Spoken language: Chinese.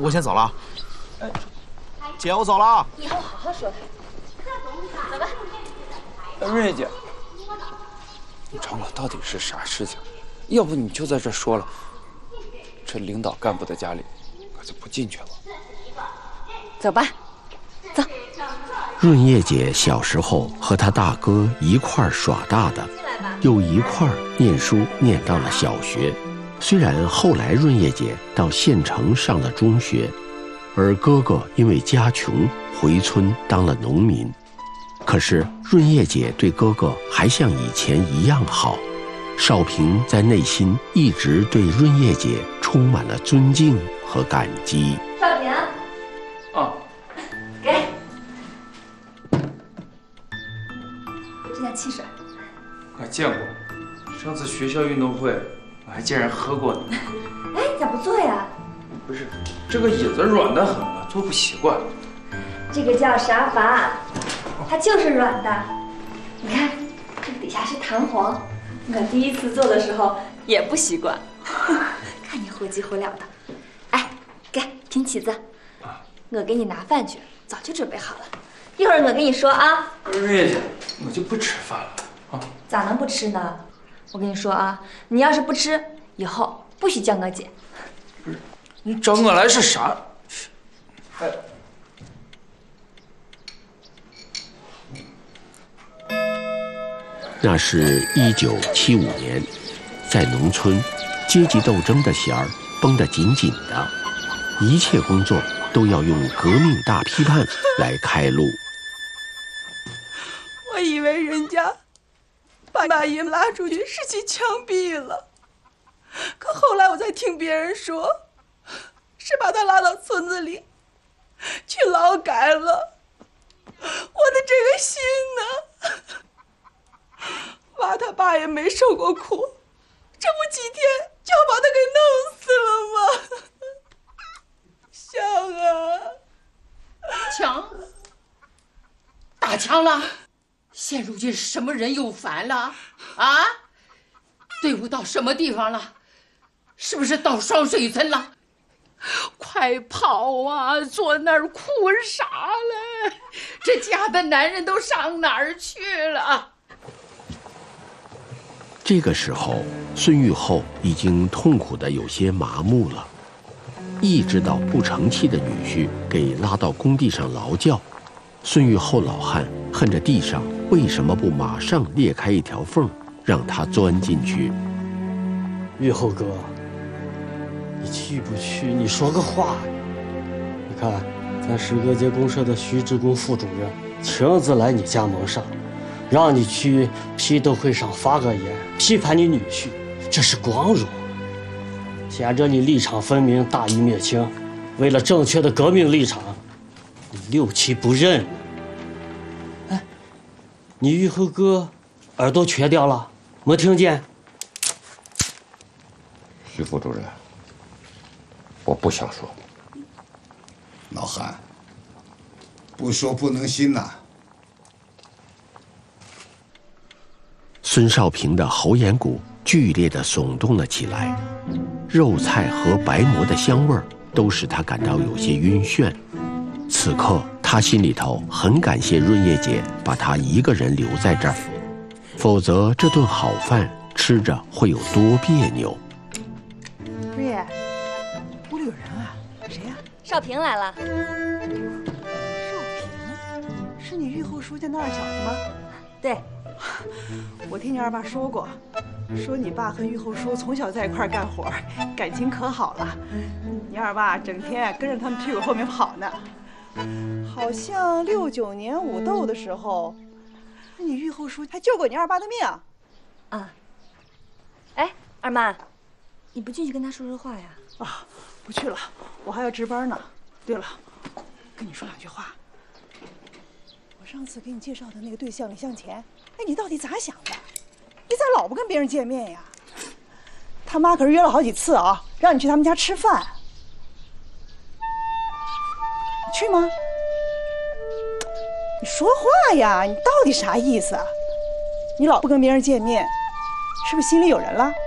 我先走了啊。姐，我走了啊。 以后好好说他。走吧。 润叶姐，你找我到底是啥事情？要不你就在这说了，这领导干部的家里，我就不进去了。 走吧，走。 润叶姐小时候和她大哥一块儿耍大的，又一块儿念书念到了小学。虽然后来润叶姐到县城上了中学，而哥哥因为家穷回村当了农民，可是润叶姐对哥哥还像以前一样好。少平在内心一直对润叶姐充满了尊敬和感激。 少平， 啊， 给，这叫汽水。 我见过，上次学校运动会我还见人喝过呢。 哎，咋不坐呀？ 不是，这个椅子软得很，我坐不习惯。 这个叫沙发，它就是软的。你看，这个底下是弹簧。我第一次坐的时候也不习惯，看你火急火燎的。哎，给听起子，我给你拿饭去，早就准备好了。一会儿我跟你说啊。 润叶姐，我就不吃饭了啊。 咋能不吃呢？我跟你说啊，你要是不吃，以后不许叫我姐。 不是，你找我来是啥？哎。 那是1975年，在农村，阶级斗争的弦儿绷得紧紧的，一切工作都要用革命大批判来开路。 我以为人家把爷拉出去是去枪毙了，可后来我才听别人说，是把他拉到村子里去劳改了。我的这个心呢？娃他爸也没受过苦，这不几天就要把他给弄死了吗？香啊！ 枪？打枪了？现如今什么人又反了？啊？队伍到什么地方了？是不是到双水村了？快跑啊！坐那儿哭啥嘞？这家的男人都上哪儿去了？ 这个时候，孙玉厚已经痛苦得有些麻木了。一直到不成器的女婿给拉到工地上劳教，孙玉厚老汉恨着地上为什么不马上裂开一条缝，让他钻进去。 玉厚哥，你去不去？你说个话。你看，咱水各街公社的徐志功副主任亲自来你家门上，让你去批斗会上发个言，批判你女婿，这是光荣。显着你立场分明，大义灭亲，为了正确的革命立场，你六亲不认。哎，你玉厚哥耳朵缺掉了，没听见？ 徐副主任，我不想说。 老汉，不说不能信呐。 孙少平的喉眼骨剧烈地耸动了起来，肉菜和白馍的香味儿都使他感到有些晕眩。此刻他心里头很感谢润叶姐把他一个人留在这儿，否则这顿好饭吃着会有多别扭。 润叶，屋里有人啊？谁呀？ 少平来了。 少平，是你玉厚叔家那二小子吗？ 对。 我听你二爸说过，说你爸和玉厚叔从小在一块干活，感情可好了。你二爸整天跟着他们屁股后面跑呢。好像69年武斗的时候，你玉厚叔还救过你二爸的命。 啊。哎，二妈，你不进去跟他说说话呀？ 啊，不去了，我还要值班呢。对了，跟你说两句话。我上次给你介绍的那个对象李向前，哎，你到底咋想的？你咋老不跟别人见面呀？他妈可是约了好几次啊，让你去他们家吃饭。你去吗？你说话呀！你到底啥意思啊？你老不跟别人见面，是不是心里有人了？